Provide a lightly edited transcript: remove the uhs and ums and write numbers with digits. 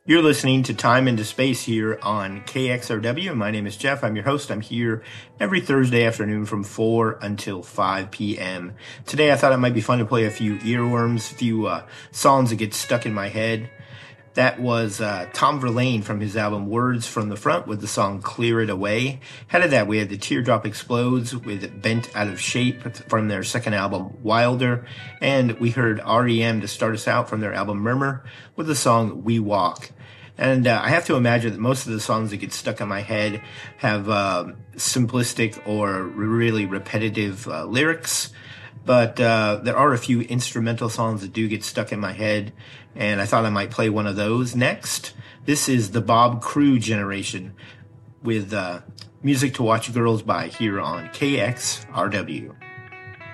You're listening to Time into Space here on KXRW. My name is Jeff. I'm your host. I'm here every Thursday afternoon from 4 until 5 p.m. Today I thought it might be fun to play a few earworms, a few songs that get stuck in my head. That was Tom Verlaine from his album Words from the Front with the song Clear It Away. Ahead of that, we had the Teardrop Explodes with Bent Out of Shape from their second album Wilder. And we heard REM to start us out from their album Murmur with the song We Walk. And I have to imagine that most of the songs that get stuck in my head have simplistic or really repetitive lyrics. But there are a few instrumental songs that do get stuck in my head, and I thought I might play one of those next. This is the Bob Crew Generation with Music to Watch Girls By here on KXRW.